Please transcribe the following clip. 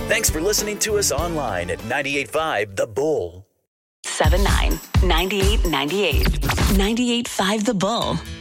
Thanks for listening to us online at 98.5 The Bull. 7-9, 98.98. 98.5 The Bull.